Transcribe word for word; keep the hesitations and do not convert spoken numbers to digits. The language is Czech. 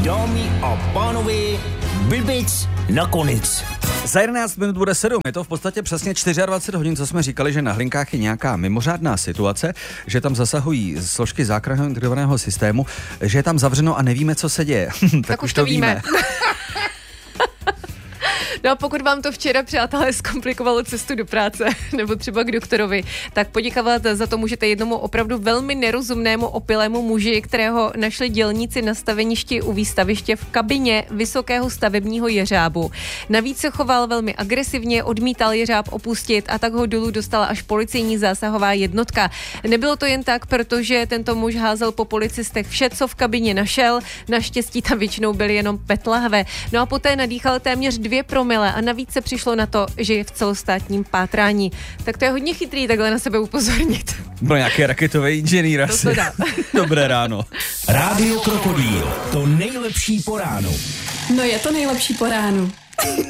Dámy a pánové, blbec nakonec. Za jedenáct minut bude sedm, je to v podstatě přesně dvacet čtyři hodin, co jsme říkali, že na Hlinkách je nějaká mimořádná situace, že tam zasahují složky záchranného integrovaného systému, že je tam zavřeno a nevíme, co se děje. tak, tak už to víme. víme. No a pokud vám to včera, přátelé, zkomplikovalo cestu do práce nebo třeba k doktorovi, tak poděkovat za to můžete jednomu opravdu velmi nerozumnému opilému muži, kterého našli dělníci na staveništi u výstaviště v kabině vysokého stavebního jeřábu. Navíc se choval velmi agresivně, odmítal jeřáb opustit a tak ho dolů dostala až policejní zásahová jednotka. Nebylo to jen tak, protože tento muž házel po policistech vše, co v kabině našel. Naštěstí tam většinou byly jenom pet lahve. No a poté nadýchal téměř dvě promile a navíc se přišlo na to, že je v celostátním pátrání. Tak to je hodně chytrý takhle na sebe upozornit. No nějaký raketový inženýr asi. To dá. Dobré ráno. Rádio Krokodýl, to nejlepší po ránu. No je to nejlepší po ránu.